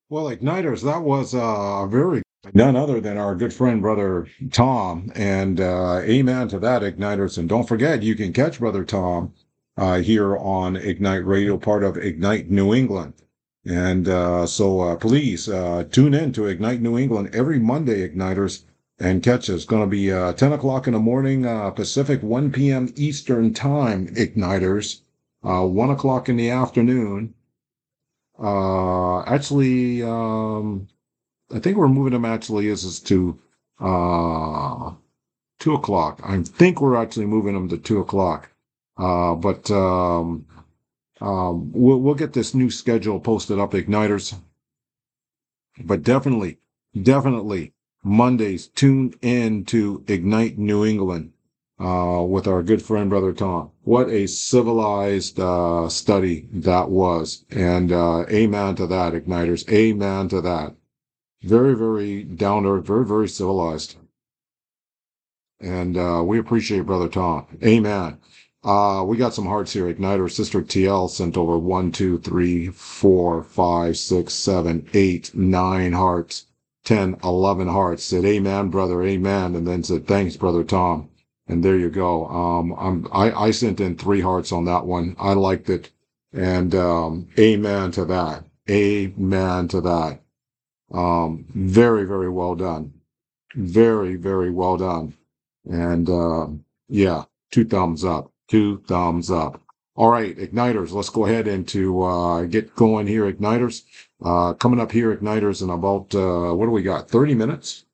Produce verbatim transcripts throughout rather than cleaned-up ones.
Well, Igniters, that was uh, very none other than our good friend, Brother Tom. And uh, amen to that, Igniters. And don't forget, you can catch Brother Tom uh, here on Ignite Radio, part of Ignite New England. And uh, so uh, please uh, tune in to Ignite New England every Monday, Igniters, and catch us. It's going to be uh, ten o'clock in the morning uh, Pacific, one p m. Eastern Time, Igniters, uh, one o'clock in the afternoon. Uh, actually, um, I think we're moving them actually is, is to uh two o'clock. I think we're actually moving them to two o'clock. Uh, but um, um, we'll we'll get this new schedule posted up, Igniters. But definitely, definitely Mondays, tune in to Ignite New England uh, with our good friend Brother Tom. What a civilized uh, study that was, and uh, amen to that, Igniters. Amen to that. Very, very down to earth, very, very civilized. And uh, we appreciate Brother Tom. Amen. Uh, we got some hearts here. Igniter Sister T L sent over one, two, three, four, five, six, seven, eight, nine hearts, ten, eleven hearts. Said amen, brother, amen, and then said thanks, Brother Tom. And there you go. Um, I'm, I, I sent in three hearts on that one. I liked it. And um, amen to that. Amen to that. Um, very, very well done. Very, very well done. And uh, yeah, two thumbs up. Two thumbs up. All right, Igniters, let's go ahead and to uh, get going here, Igniters. Uh, coming up here, Igniters, in about, uh, what do we got? thirty minutes?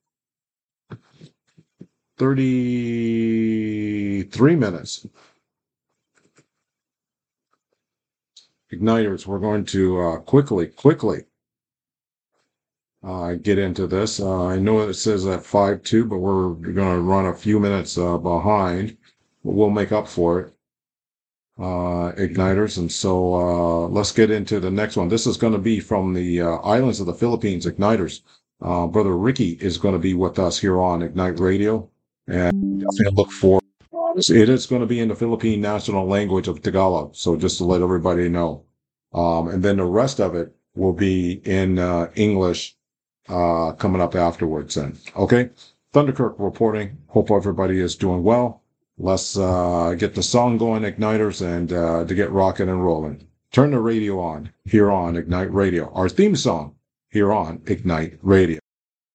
thirty-three minutes. Igniters, we're going to uh, quickly, quickly uh, get into this. Uh, I know it says at five two, but we're going to run a few minutes uh, behind. We'll make up for it, uh, Igniters. And so uh, let's get into the next one. This is going to be from the uh, islands of the Philippines, Igniters. Uh, Brother Ricky is going to be with us here on Ignite Radio. And definitely look for it is going to be in the Philippine national language of Tagalog. So just to let everybody know. Um, and then the rest of it will be in uh, English uh, coming up afterwards. Then, okay. Thunderkirk reporting. Hope everybody is doing well. Let's uh, get the song going, Igniters, and uh, to get rocking and rolling. Turn the radio on here on Ignite Radio. Our theme song here on Ignite Radio.